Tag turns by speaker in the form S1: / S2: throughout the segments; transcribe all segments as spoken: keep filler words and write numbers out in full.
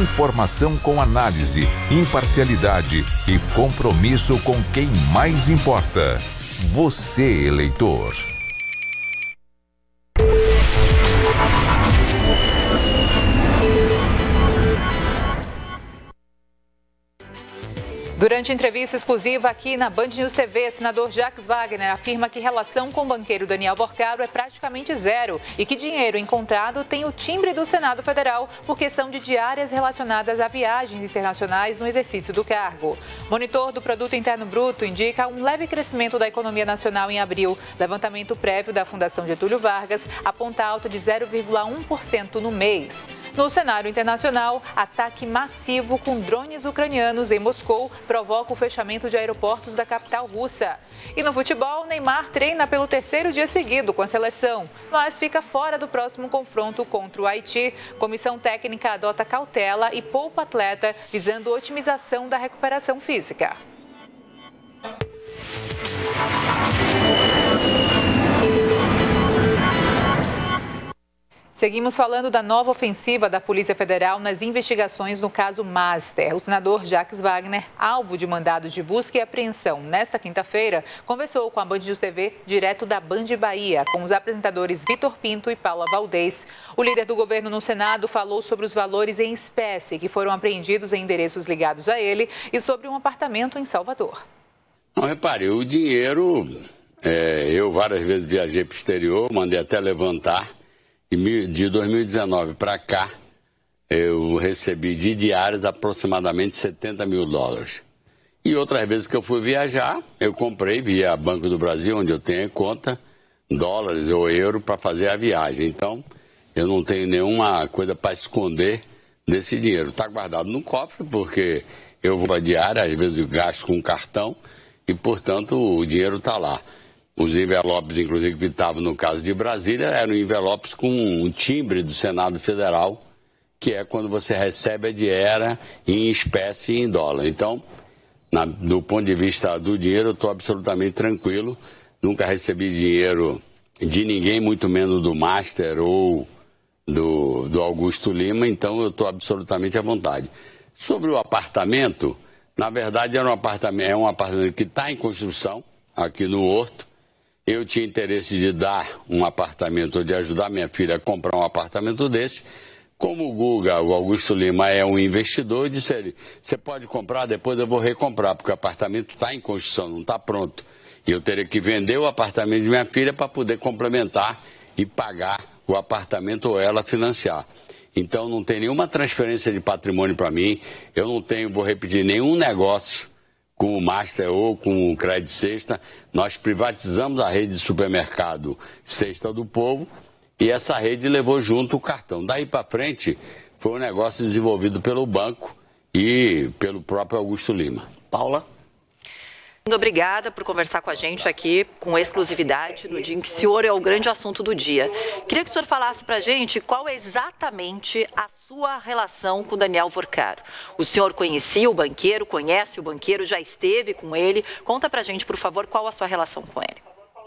S1: Informação com análise, imparcialidade e compromisso com quem mais importa. Você, eleitor.
S2: Durante entrevista exclusiva aqui na Band News T V, senador Jacques Wagner afirma que relação com o banqueiro Daniel Borcaro é praticamente zero e que dinheiro encontrado tem o timbre do Senado Federal por questão de diárias relacionadas a viagens internacionais no exercício do cargo. Monitor do Produto Interno Bruto indica um leve crescimento da economia nacional em abril. Levantamento prévio da Fundação Getúlio Vargas aponta alta de zero vírgula um por cento no mês. No cenário internacional, ataque massivo com drones ucranianos em Moscou provoca o fechamento de aeroportos da capital russa. E no futebol, Neymar treina pelo terceiro dia seguido com a seleção, mas fica fora do próximo confronto contra o Haiti. Comissão técnica adota cautela e poupa atleta, visando otimização da recuperação física. Seguimos falando da nova ofensiva da Polícia Federal nas investigações no caso Master. O senador Jacques Wagner, alvo de mandados de busca e apreensão nesta quinta-feira, conversou com a Band News T V direto da Band Bahia, com os apresentadores Vitor Pinto e Paula Valdez. O líder do governo no Senado falou sobre os valores em espécie que foram apreendidos em endereços ligados a ele e sobre um apartamento em Salvador.
S3: Não, repare, o dinheiro, é, eu várias vezes viajei para o exterior, mandei até levantar. De dois mil e dezenove para cá, eu recebi de diárias aproximadamente setenta mil dólares. E outras vezes que eu fui viajar, eu comprei via Banco do Brasil, onde eu tenho conta, dólares ou euro para fazer a viagem. Então, eu não tenho nenhuma coisa para esconder desse dinheiro. Está guardado no cofre, porque eu vou para diária, às vezes eu gasto com cartão, e, portanto, o dinheiro está lá. Os envelopes, inclusive, que estavam no caso de Brasília, eram envelopes com um timbre do Senado Federal, que é quando você recebe a diária em espécie e em dólar. Então, na, do ponto de vista do dinheiro, eu estou absolutamente tranquilo. Nunca recebi dinheiro de ninguém, muito menos do Master ou do, do Augusto Lima, então eu estou absolutamente à vontade. Sobre o apartamento, na verdade, era um apartamento, é um apartamento que está em construção, aqui no Horto. Eu tinha interesse de dar um apartamento, ou de ajudar minha filha a comprar um apartamento desse. Como o Guga, o Augusto Lima, é um investidor, eu disse a ele, você pode comprar, depois eu vou recomprar, porque o apartamento está em construção, não está pronto. E eu teria que vender o apartamento de minha filha para poder complementar e pagar o apartamento ou ela financiar. Então não tem nenhuma transferência de patrimônio para mim, eu não tenho, vou repetir, nenhum negócio com o Master ou com o Crédito Sexta. Nós privatizamos a rede de supermercado Sexta do Povo e essa rede levou junto o cartão. Daí para frente foi um negócio desenvolvido pelo banco e pelo próprio Augusto Lima.
S4: Paula? Muito obrigada por conversar com a gente aqui com exclusividade no dia em que o senhor é o grande assunto do dia. Queria que o senhor falasse para a gente qual é exatamente a sua relação com o Daniel Borcaro. O senhor conhecia o banqueiro, conhece o banqueiro, já esteve com ele. Conta para a gente, por favor, qual a sua relação com ele.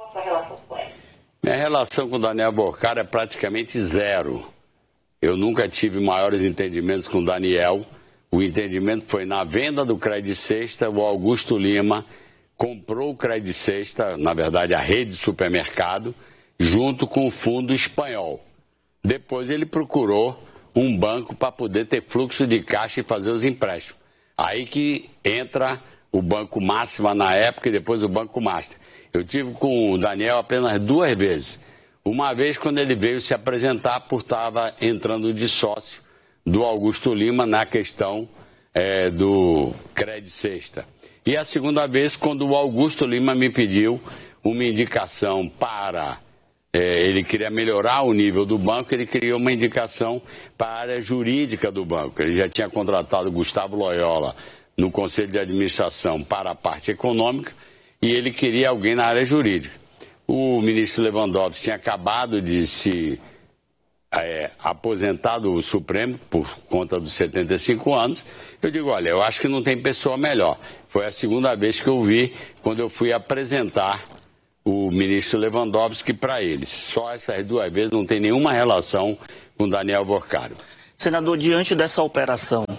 S3: Minha relação com o Daniel Borcaro é praticamente zero. Eu nunca tive maiores entendimentos com o Daniel. O entendimento foi na venda do Crédito Sexta, o Augusto Lima comprou o Crédito Sexta, na verdade a rede de supermercado, junto com o fundo espanhol. Depois ele procurou um banco para poder ter fluxo de caixa e fazer os empréstimos. Aí que entra o Banco Máxima na época e depois o Banco Master. Eu tive com o Daniel apenas duas vezes. Uma vez quando ele veio se apresentar por estava entrando de sócio do Augusto Lima na questão é, do Crédito Sexta. E a segunda vez, quando o Augusto Lima me pediu uma indicação para... É, ele queria melhorar o nível do banco, ele queria uma indicação para a área jurídica do banco. Ele já tinha contratado Gustavo Loyola no Conselho de Administração para a parte econômica e ele queria alguém na área jurídica. O ministro Lewandowski tinha acabado de se... É, aposentado o Supremo por conta dos setenta e cinco anos, eu digo, olha, eu acho que não tem pessoa melhor. Foi a segunda vez que eu vi quando eu fui apresentar o ministro Lewandowski para eles. Só essas duas vezes, não tem nenhuma relação com Daniel Borcaro.
S5: Senador, diante dessa operação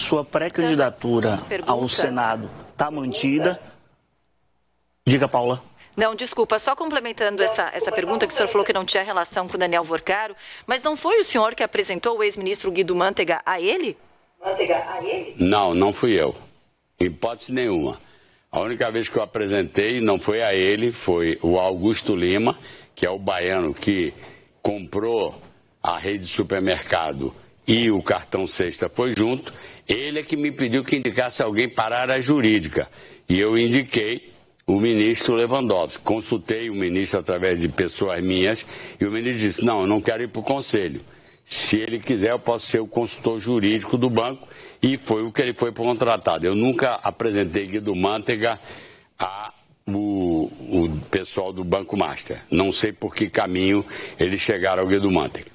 S5: sua pré-candidatura ao Senado está mantida? Diga, Paula.
S4: Não, desculpa, só complementando essa, essa pergunta que o senhor falou que não tinha relação com o Daniel Vorcaro, mas não foi o senhor que apresentou o ex-ministro Guido Mantega a ele?
S3: Não, não fui eu. Em hipótese nenhuma. A única vez que eu apresentei não foi a ele, foi o Augusto Lima, que é o baiano que comprou a rede de supermercado e o cartão Sexta foi junto. Ele é que me pediu que indicasse alguém para a área jurídica. E eu indiquei o ministro Lewandowski. Consultei o ministro através de pessoas minhas e o ministro disse, não, eu não quero ir para o conselho. Se ele quiser, eu posso ser o consultor jurídico do banco, e foi o que ele foi contratado. Eu nunca apresentei Guido Mantega a o, o pessoal do Banco Master. Não sei por que caminho eles chegaram ao Guido Mantega.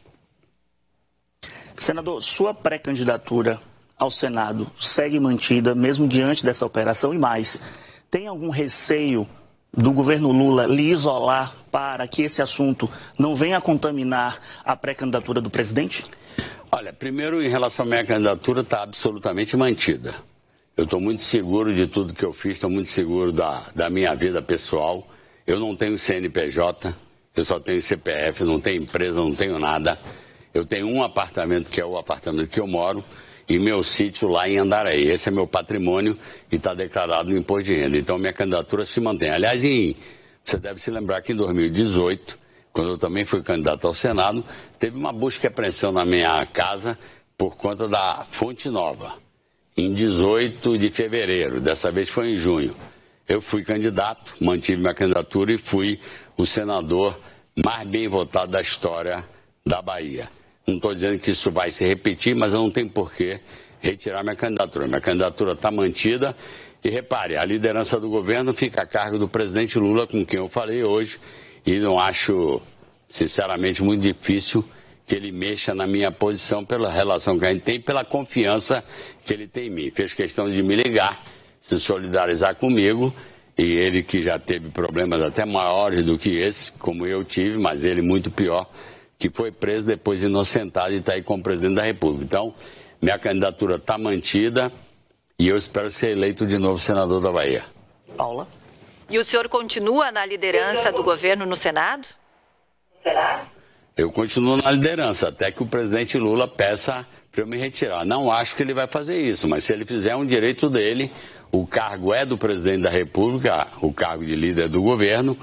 S5: Senador, sua pré-candidatura ao Senado segue mantida, mesmo diante dessa operação, e mais, tem algum receio do governo Lula lhe isolar para que esse assunto não venha a contaminar a pré-candidatura do presidente?
S3: Olha, primeiro, em relação à minha candidatura, está absolutamente mantida. Eu estou muito seguro de tudo que eu fiz, estou muito seguro da, da minha vida pessoal. Eu não tenho C N P J, eu só tenho C P F, não tenho empresa, não tenho nada. Eu tenho um apartamento, que é o apartamento que eu moro, e meu sítio lá em Andaraí. Esse é meu patrimônio e está declarado no imposto de renda. Então, minha candidatura se mantém. Aliás, em, você deve se lembrar que em dois mil e dezoito, quando eu também fui candidato ao Senado, teve uma busca e apreensão na minha casa por conta da Fonte Nova, em dezoito de fevereiro. Dessa vez foi em junho. Eu fui candidato, mantive minha candidatura e fui o senador mais bem votado da história da Bahia. Não estou dizendo que isso vai se repetir, mas eu não tenho por que retirar minha candidatura. Minha candidatura está mantida. E repare, a liderança do governo fica a cargo do presidente Lula, com quem eu falei hoje, e não acho, sinceramente, muito difícil que ele mexa na minha posição pela relação que a gente tem, pela confiança que ele tem em mim. Fez questão de me ligar, se solidarizar comigo, e ele que já teve problemas até maiores do que esse, como eu tive, mas ele muito pior, que foi preso, depois inocentado e está aí como presidente da República. Então, minha candidatura está mantida e eu espero ser eleito de novo senador da Bahia.
S5: Paula?
S4: E o senhor continua na liderança do governo no Senado?
S3: Eu continuo na liderança, até que o presidente Lula peça para eu me retirar. Não acho que ele vai fazer isso, mas se ele fizer, é um direito dele. O cargo é do presidente da República, o cargo de líder do governo,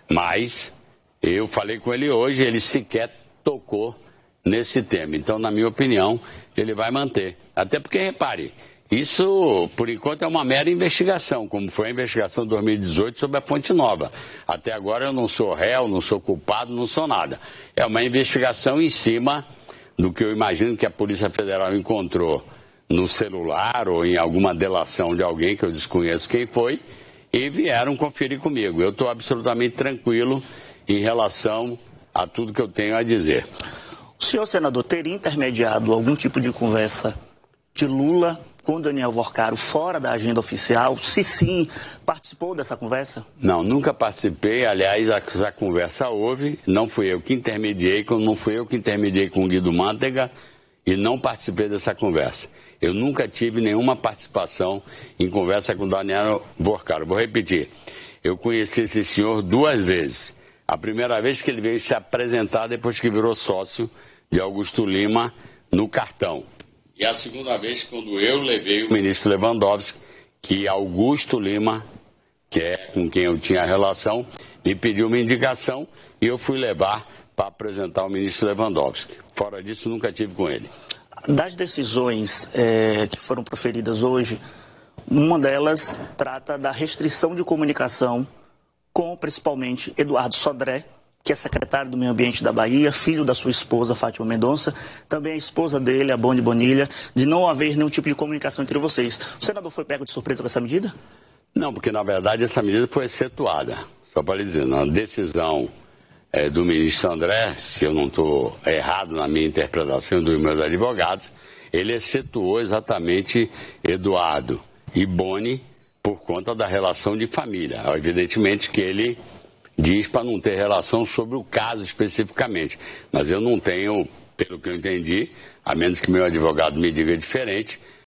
S3: mas eu falei com ele hoje, ele sequer tocou nesse tema. Então, na minha opinião, ele vai manter. Até porque, repare, isso, por enquanto, é uma mera investigação, como foi a investigação de dois mil e dezoito sobre a Fonte Nova. Até agora eu não sou réu, não sou culpado, não sou nada. É uma investigação em cima do que eu imagino que a Polícia Federal encontrou no celular ou em alguma delação de alguém que eu desconheço quem foi, e vieram conferir comigo. Eu estou absolutamente tranquilo em relação a tudo que eu tenho a dizer.
S5: O senhor, senador, teria intermediado algum tipo de conversa de Lula com Daniel Vorcaro fora da agenda oficial? Se sim, participou dessa conversa?
S3: Não, nunca participei. Aliás, essa conversa houve. Não fui eu que intermediei, não fui eu que intermediei com o Guido Mantega e não participei dessa conversa. Eu nunca tive nenhuma participação em conversa com Daniel Vorcaro. Vou repetir. Eu conheci esse senhor duas vezes. A primeira vez que ele veio se apresentar depois que virou sócio de Augusto Lima no cartão. E a segunda vez quando eu levei o ministro Lewandowski, que Augusto Lima, que é com quem eu tinha relação, me pediu uma indicação e eu fui levar para apresentar o ministro Lewandowski. Fora disso, nunca tive com ele.
S5: Das decisões é, que foram proferidas hoje, uma delas trata da restrição de comunicação com, principalmente, Eduardo Sodré, que é secretário do Meio Ambiente da Bahia, filho da sua esposa, Fátima Mendonça, também a esposa dele, a Boni Bonilha, de não haver nenhum tipo de comunicação entre vocês. O senador foi pego de surpresa com essa medida?
S3: Não, porque, na verdade, essa medida foi excetuada. Só para lhe dizer, na decisão é, do ministro André, se eu não estou errado na minha interpretação dos meus advogados, ele excetuou exatamente Eduardo e Boni por conta da relação de família. Evidentemente que ele diz para não ter relação sobre o caso especificamente. Mas eu não tenho, pelo que eu entendi, a menos que meu advogado me diga diferente,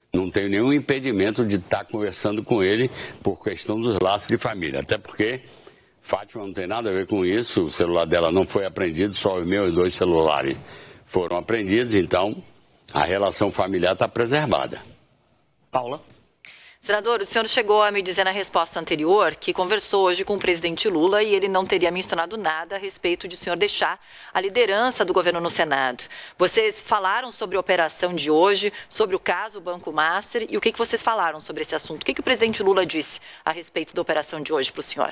S3: não tenho nenhum impedimento de estar conversando com ele por questão dos laços de família. Até porque Fátima não tem nada a ver com isso, o celular dela não foi apreendido, só os meus dois celulares foram apreendidos, então a relação familiar está preservada.
S5: Paula?
S4: Senador, o senhor chegou a me dizer na resposta anterior que conversou hoje com o presidente Lula e ele não teria mencionado nada a respeito de o senhor deixar a liderança do governo no Senado. Vocês falaram sobre a operação de hoje, sobre o caso Banco Master, e o que, que vocês falaram sobre esse assunto? O que, que o presidente Lula disse a respeito da operação de hoje para o senhor?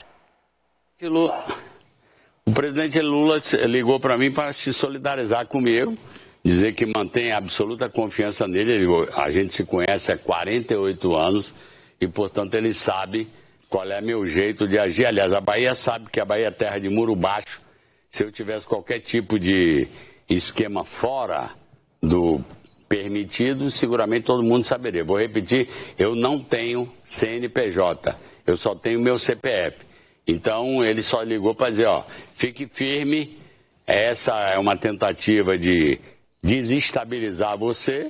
S3: O presidente Lula ligou para mim para se solidarizar comigo, dizer que mantém absoluta confiança nele. Ele, a gente se conhece há quarenta e oito anos e, portanto, ele sabe qual é meu jeito de agir. Aliás, a Bahia sabe que a Bahia é terra de muro baixo. Se eu tivesse qualquer tipo de esquema fora do permitido, seguramente todo mundo saberia. Vou repetir, eu não tenho C N P J, eu só tenho meu C P F. Então, ele só ligou para dizer, ó, fique firme, essa é uma tentativa de desestabilizar você,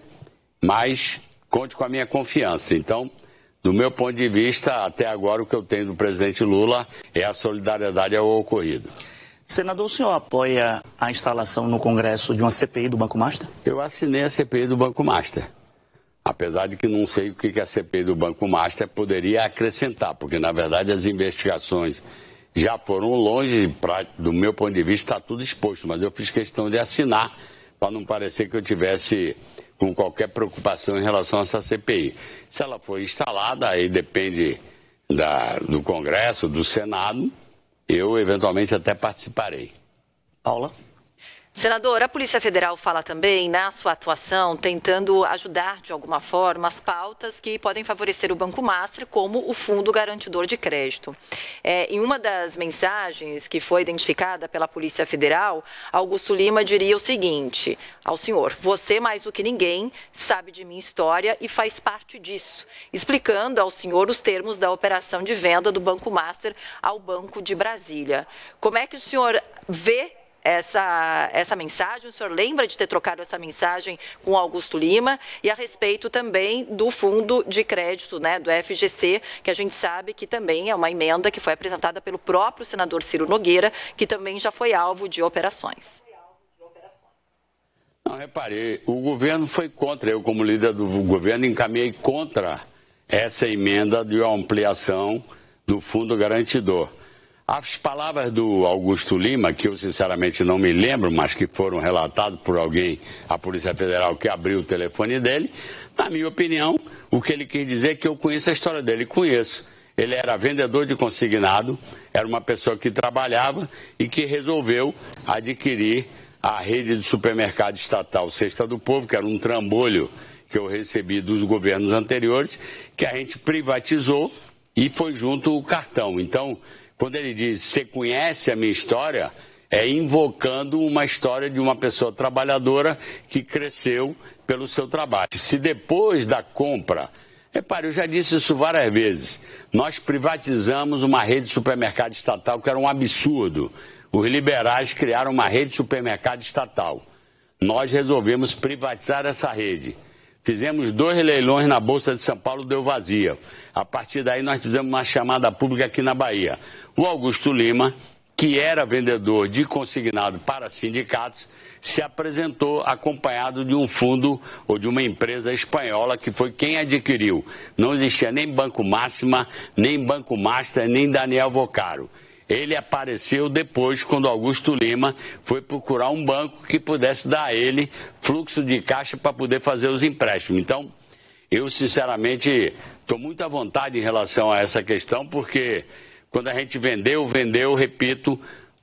S3: mas conte com a minha confiança. Então, do meu ponto de vista, até agora o que eu tenho do presidente Lula é a solidariedade ao ocorrido.
S5: Senador, o senhor apoia a instalação no Congresso de uma C P I do Banco Master?
S3: Eu assinei a C P I do Banco Master. Apesar de que não sei o que a C P I do Banco Master poderia acrescentar, porque, na verdade, as investigações já foram longe, pra, do meu ponto de vista, está tudo exposto, mas eu fiz questão de assinar para não parecer que eu tivesse com qualquer preocupação em relação a essa C P I. Se ela for instalada, aí depende da, do Congresso, do Senado, eu eventualmente até participarei.
S5: Paula?
S4: Senador, a Polícia Federal fala também na sua atuação tentando ajudar de alguma forma as pautas que podem favorecer o Banco Master, como o Fundo Garantidor de Crédito. É, em uma das mensagens que foi identificada pela Polícia Federal, Augusto Lima diria o seguinte ao senhor: você mais do que ninguém sabe de minha história e faz parte disso, explicando ao senhor os termos da operação de venda do Banco Master ao Banco de Brasília. Como é que o senhor vê Essa, essa mensagem? O senhor lembra de ter trocado essa mensagem com o Augusto Lima? E a respeito também do fundo de crédito, né, do F G C, que a gente sabe que também é uma emenda que foi apresentada pelo próprio senador Ciro Nogueira, que também já foi alvo de operações.
S3: Não, repare, o governo foi contra, eu como líder do governo encaminhei contra essa emenda de ampliação do fundo garantidor. As palavras do Augusto Lima, que eu sinceramente não me lembro, mas que foram relatadas por alguém, a Polícia Federal, que abriu o telefone dele, na minha opinião, o que ele quis dizer é que eu conheço a história dele, conheço. Ele era vendedor de consignado, era uma pessoa que trabalhava e que resolveu adquirir a rede de supermercado estatal Cesta do Povo, que era um trambolho que eu recebi dos governos anteriores, que a gente privatizou e foi junto o cartão. Então, quando ele diz, você conhece a minha história, é invocando uma história de uma pessoa trabalhadora que cresceu pelo seu trabalho. Se depois da compra, repare, eu já disse isso várias vezes, nós privatizamos uma rede de supermercado estatal que era um absurdo. Os liberais criaram uma rede de supermercado estatal. Nós resolvemos privatizar essa rede. Fizemos dois leilões na Bolsa de São Paulo, deu vazia. A partir daí nós fizemos uma chamada pública aqui na Bahia. O Augusto Lima, que era vendedor de consignado para sindicatos, se apresentou acompanhado de um fundo ou de uma empresa espanhola que foi quem adquiriu. Não existia nem Banco Máxima, nem Banco Master, nem Daniel Vocaro. Ele apareceu depois, quando Augusto Lima foi procurar um banco que pudesse dar a ele fluxo de caixa para poder fazer os empréstimos. Então, eu sinceramente estou muito à vontade em relação a essa questão, porque quando a gente vendeu, vendeu, repito,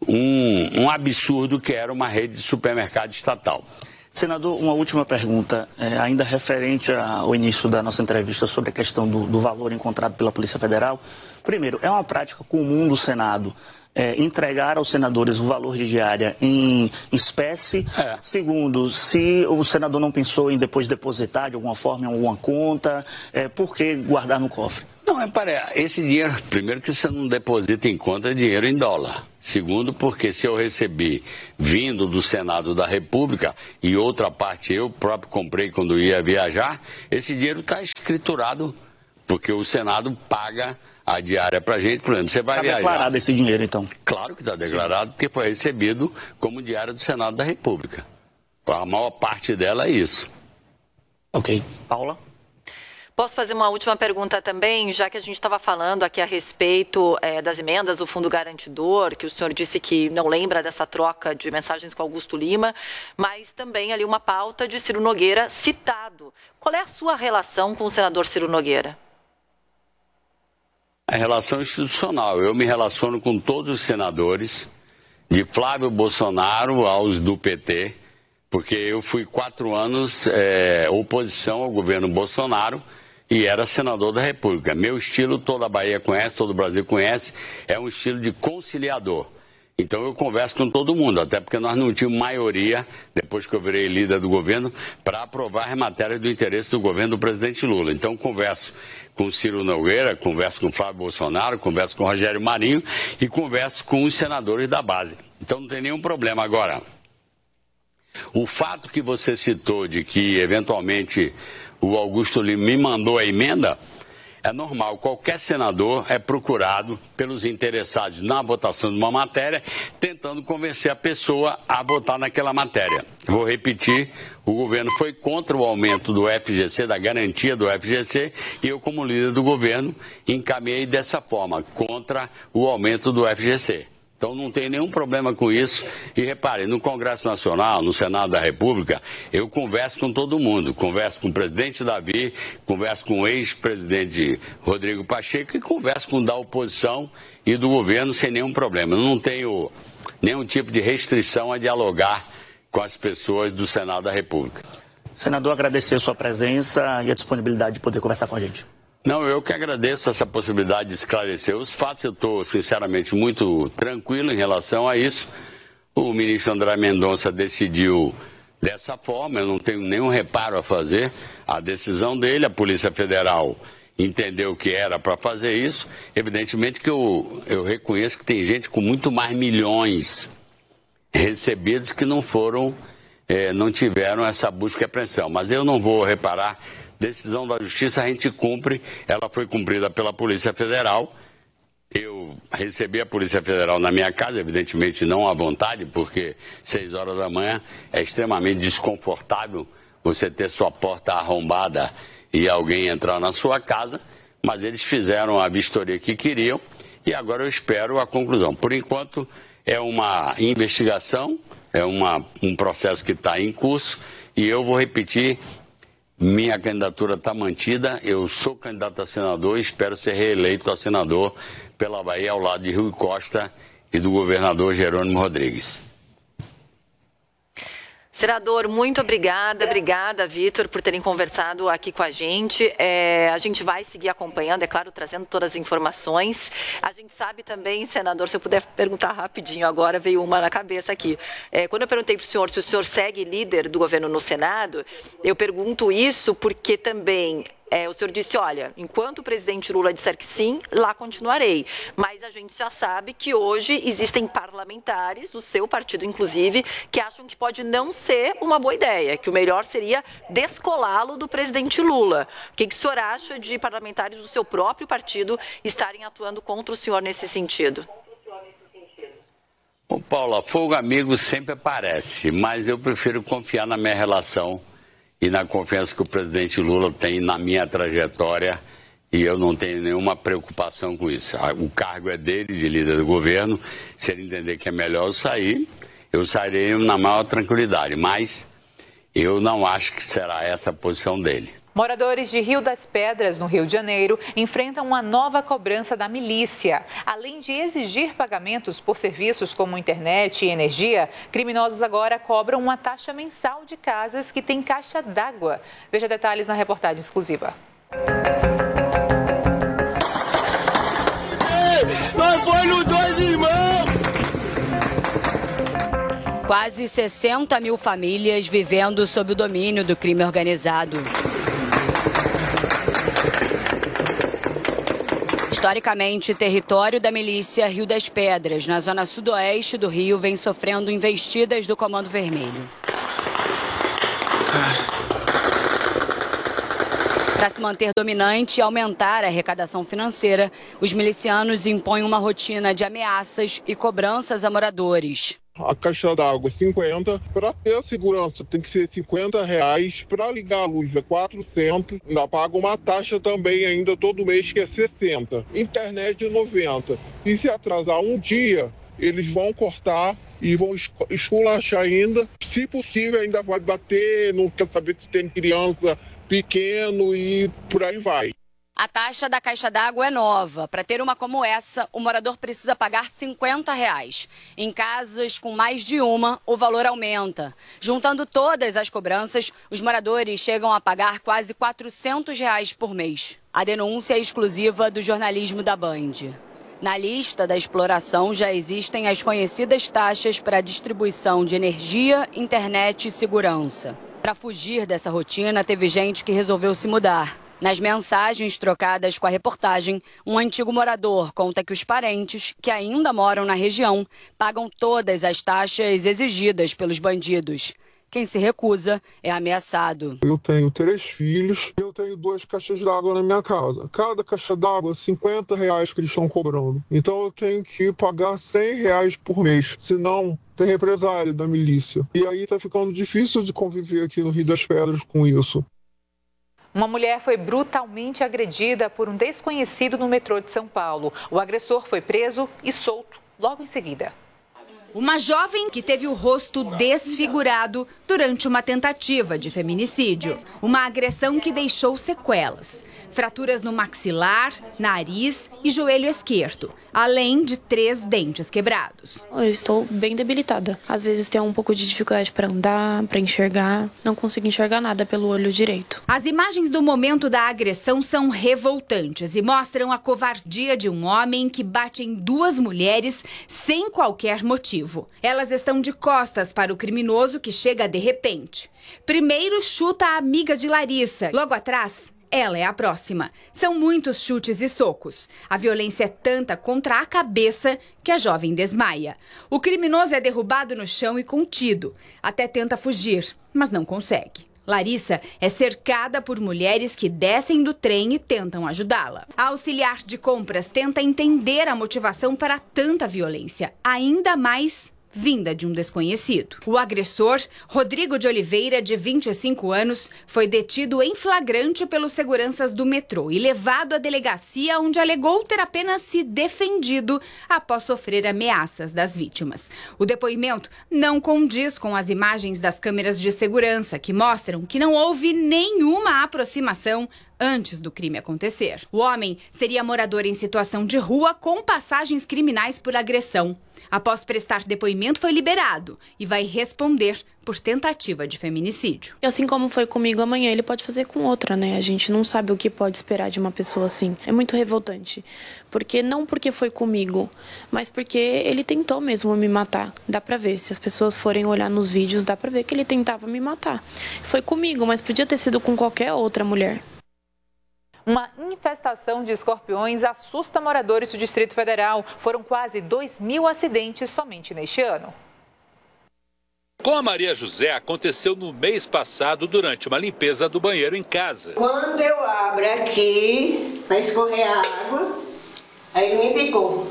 S3: um, um absurdo que era uma rede de supermercado estatal.
S5: Senador, uma última pergunta, é, ainda referente ao início da nossa entrevista sobre a questão do, do valor encontrado pela Polícia Federal. Primeiro, é uma prática comum do Senado é, entregar aos senadores o valor de diária em espécie? É. Segundo, se o senador não pensou em depois depositar de alguma forma em alguma conta, é, por que guardar no cofre?
S3: Não, é para esse dinheiro, primeiro que você não deposita em conta, é dinheiro em dólar. Segundo, porque se eu recebi vindo do Senado da República e outra parte eu próprio comprei quando ia viajar, esse dinheiro está escriturado, porque o Senado paga a diária para a gente. Por exemplo, você vai viajar.
S5: Está declarado esse dinheiro, então?
S3: Claro que está declarado, porque foi recebido como diária do Senado da República. A maior parte dela é isso.
S5: Ok. Paula?
S4: Posso fazer uma última pergunta também, já que a gente estava falando aqui a respeito é, das emendas do Fundo Garantidor, que o senhor disse que não lembra dessa troca de mensagens com Augusto Lima, mas também ali uma pauta de Ciro Nogueira citado. Qual é a sua relação com o senador Ciro Nogueira?
S3: A relação institucional. Eu me relaciono com todos os senadores, de Flávio Bolsonaro aos do P T, porque eu fui quatro anos é, oposição ao governo Bolsonaro e era senador da República. Meu estilo, toda a Bahia conhece, todo o Brasil conhece, é um estilo de conciliador. Então eu converso com todo mundo, até porque nós não tínhamos maioria, depois que eu virei líder do governo, para aprovar as matérias do interesse do governo do presidente Lula. Então converso com o Ciro Nogueira, converso com o Flávio Bolsonaro, converso com o Rogério Marinho e converso com os senadores da base. Então não tem nenhum problema. Agora, o fato que você citou de que, eventualmente, o Augusto Lima me mandou a emenda, é normal. Qualquer senador é procurado pelos interessados na votação de uma matéria, tentando convencer a pessoa a votar naquela matéria. Vou repetir, o governo foi contra o aumento do F G C, da garantia do F G C, e eu, como líder do governo, encaminhei dessa forma, contra o aumento do F G C. Então não tem nenhum problema com isso. E repare, no Congresso Nacional, no Senado da República, eu converso com todo mundo. Converso com o presidente Davi, converso com o ex-presidente Rodrigo Pacheco e converso com o da oposição e do governo sem nenhum problema. Eu não tenho nenhum tipo de restrição a dialogar com as pessoas do Senado da República.
S5: Senador, agradecer a sua presença e a disponibilidade de poder conversar com a gente.
S3: Não, eu que agradeço essa possibilidade de esclarecer os fatos. Eu estou, sinceramente, muito tranquilo em relação a isso. O ministro André Mendonça decidiu dessa forma, eu não tenho nenhum reparo a fazer. A decisão dele, a Polícia Federal entendeu que era para fazer isso. Evidentemente que eu, eu reconheço que tem gente com muito mais milhões recebidos que não foram, eh, não tiveram essa busca e apreensão. Mas eu não vou reparar. Decisão da Justiça a gente cumpre, ela foi cumprida pela Polícia Federal. Eu recebi a Polícia Federal na minha casa, evidentemente não à vontade, porque seis horas da manhã é extremamente desconfortável você ter sua porta arrombada e alguém entrar na sua casa, mas eles fizeram a vistoria que queriam e agora eu espero a conclusão. Por enquanto é uma investigação, é uma, um processo que está em curso e eu vou repetir. Minha candidatura está mantida, eu sou candidato a senador e espero ser reeleito a senador pela Bahia ao lado de Rui Costa e do governador Jerônimo Rodrigues.
S4: Senador, muito obrigada, obrigada, Vitor, por terem conversado aqui com a gente. É, a gente vai seguir acompanhando, é claro, trazendo todas as informações. A gente sabe também, senador, se eu puder perguntar rapidinho agora, veio uma na cabeça aqui. É, quando eu perguntei para o senhor se o senhor segue líder do governo no Senado, eu pergunto isso porque também... É, o senhor disse, olha, enquanto o presidente Lula disser que sim, lá continuarei. Mas a gente já sabe que hoje existem parlamentares, do seu partido inclusive, que acham que pode não ser uma boa ideia, que o melhor seria descolá-lo do presidente Lula. O que, que o senhor acha de parlamentares do seu próprio partido estarem atuando contra o senhor nesse sentido?
S3: Bom, Paula, fogo amigo sempre aparece, mas eu prefiro confiar na minha relação e na confiança que o presidente Lula tem na minha trajetória e eu não tenho nenhuma preocupação com isso. O cargo é dele, de líder do governo. Se ele entender que é melhor eu sair, eu sairei na maior tranquilidade, mas eu não acho que será essa a posição dele.
S2: Moradores de Rio das Pedras, no Rio de Janeiro, enfrentam uma nova cobrança da milícia. Além de exigir pagamentos por serviços como internet e energia, criminosos agora cobram uma taxa mensal de casas que têm caixa d'água. Veja detalhes na reportagem exclusiva.
S6: Nós foi no Dois Irmãos!
S7: Quase sessenta mil famílias vivendo sob o domínio do crime organizado. Historicamente, território da milícia Rio das Pedras, na zona sudoeste do Rio, vem sofrendo investidas do Comando Vermelho. Para se manter dominante e aumentar a arrecadação financeira, os milicianos impõem uma rotina de ameaças e cobranças a moradores.
S8: A caixa d'água cinquenta, para ter a segurança tem que ser cinquenta reais, para ligar a luz é quatrocentos, ainda paga uma taxa também ainda todo mês que é sessenta, internet é noventa. E se atrasar um dia, eles vão cortar e vão esculachar ainda, se possível ainda vai bater, não quer saber se tem criança pequeno e por aí vai.
S7: A taxa da caixa d'água é nova. Para ter uma como essa, o morador precisa pagar cinquenta reais. Em casas com mais de uma, o valor aumenta. Juntando todas as cobranças, os moradores chegam a pagar quase quatrocentos reais por mês. A denúncia é exclusiva do jornalismo da Band. Na lista da exploração já existem as conhecidas taxas para distribuição de energia, internet e segurança. Para fugir dessa rotina, teve gente que resolveu se mudar. Nas mensagens trocadas com a reportagem, um antigo morador conta que os parentes, que ainda moram na região, pagam todas as taxas exigidas pelos bandidos. Quem se recusa é ameaçado.
S8: Eu tenho três filhos, eu tenho duas caixas d'água na minha casa. Cada caixa d'água, cinquenta reais que eles estão cobrando. Então eu tenho que pagar cem reais por mês, senão tem represália da milícia. E aí tá ficando difícil de conviver aqui no Rio das Pedras com isso.
S2: Uma mulher foi brutalmente agredida por um desconhecido no metrô de São Paulo. O agressor foi preso e solto logo em seguida.
S9: Uma jovem que teve o rosto desfigurado durante uma tentativa de feminicídio. Uma agressão que deixou sequelas. Fraturas no maxilar, nariz e joelho esquerdo, além de três dentes quebrados.
S10: Eu estou bem debilitada. Às vezes tenho um pouco de dificuldade para andar, para enxergar. Não consigo enxergar nada pelo olho direito.
S9: As imagens do momento da agressão são revoltantes e mostram a covardia de um homem que bate em duas mulheres sem qualquer motivo. Elas estão de costas para o criminoso que chega de repente. Primeiro chuta a amiga de Larissa. Logo atrás, ela é a próxima. São muitos chutes e socos. A violência é tanta contra a cabeça que a jovem desmaia. O criminoso é derrubado no chão e contido. Até tenta fugir, mas não consegue. Larissa é cercada por mulheres que descem do trem e tentam ajudá-la. A auxiliar de compras tenta entender a motivação para tanta violência, ainda mais vinda de um desconhecido. O agressor, Rodrigo de Oliveira, de vinte e cinco anos, foi detido em flagrante pelos seguranças do metrô e levado à delegacia, onde alegou ter apenas se defendido após sofrer ameaças das vítimas. O depoimento não condiz com as imagens das câmeras de segurança, que mostram que não houve nenhuma aproximação antes do crime acontecer. O homem seria morador em situação de rua com passagens criminais por agressão. Após prestar depoimento, foi liberado e vai responder por tentativa de feminicídio.
S10: Assim como foi comigo, amanhã ele pode fazer com outra, né? A gente não sabe o que pode esperar de uma pessoa assim. É muito revoltante. Porque não porque foi comigo, mas porque ele tentou mesmo me matar. Dá pra ver, se as pessoas forem olhar nos vídeos, dá pra ver que ele tentava me matar. Foi comigo, mas podia ter sido com qualquer outra mulher.
S2: Uma infestação de escorpiões assusta moradores do Distrito Federal. Foram quase dois mil acidentes somente neste ano.
S11: Com a Maria José, aconteceu no mês passado durante uma limpeza do banheiro em casa.
S12: Quando eu abro aqui para escorrer a água, aí ele me picou.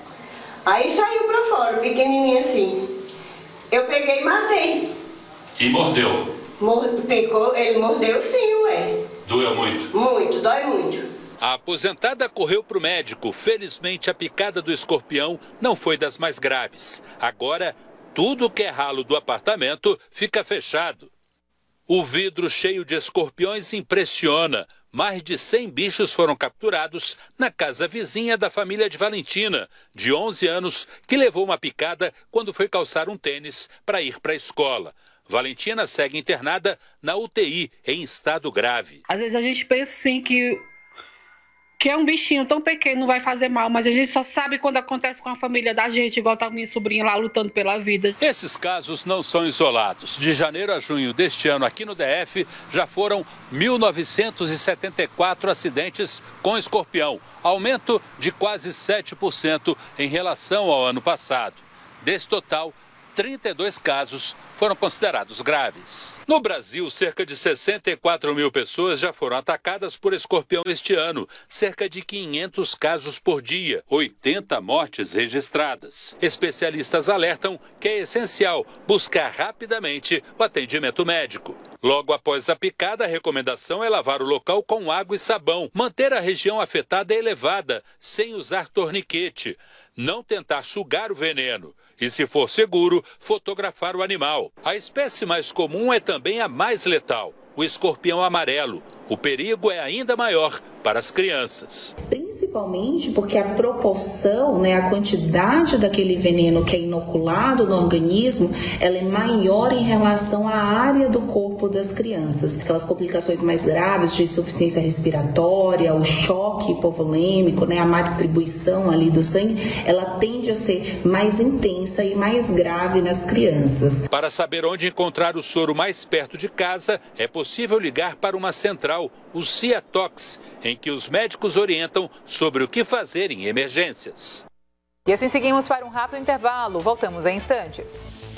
S12: Aí saiu para fora, pequenininho assim. Eu peguei e matei.
S11: E mordeu?
S12: Mord... Picou, ele mordeu sim, ué.
S11: Doeu muito?
S12: Muito, dói muito.
S11: A aposentada correu para o médico. Felizmente, a picada do escorpião não foi das mais graves. Agora, tudo que é ralo do apartamento fica fechado. O vidro cheio de escorpiões impressiona. Mais de cem bichos foram capturados na casa vizinha da família de Valentina, de onze anos, que levou uma picada quando foi calçar um tênis para ir para a escola. Valentina segue internada na U T I, em estado grave.
S13: Às vezes a gente pensa assim que, que é um bichinho tão pequeno, não vai fazer mal, mas a gente só sabe quando acontece com a família da gente, igual tá a minha sobrinha lá lutando pela vida.
S11: Esses casos não são isolados. De janeiro a junho deste ano, aqui no D F, já foram mil novecentos e setenta e quatro acidentes com escorpião, aumento de quase sete por cento em relação ao ano passado. Desse total, trinta e dois casos foram foram considerados graves. No Brasil, cerca de sessenta e quatro mil pessoas já foram atacadas por escorpião este ano, cerca de quinhentos casos por dia, oitenta mortes registradas. Especialistas alertam que é essencial buscar rapidamente o atendimento médico. Logo após a picada, a recomendação é lavar o local com água e sabão, manter a região afetada elevada, sem usar torniquete, não tentar sugar o veneno e, se for seguro, fotografar o animal. A espécie mais comum é também a mais letal, o escorpião amarelo. O perigo é ainda maior para as crianças.
S14: Principalmente porque a proporção, né, a quantidade daquele veneno que é inoculado no organismo, ela é maior em relação à área do corpo das crianças. Aquelas complicações mais graves de insuficiência respiratória, o choque hipovolêmico, né, a má distribuição ali do sangue, ela tende a ser mais intensa e mais grave nas crianças.
S11: Para saber onde encontrar o soro mais perto de casa, é possível ligar para uma central, o Ciatox, em que os médicos orientam sobre o que fazer em emergências.
S2: E assim seguimos para um rápido intervalo. Voltamos em instantes.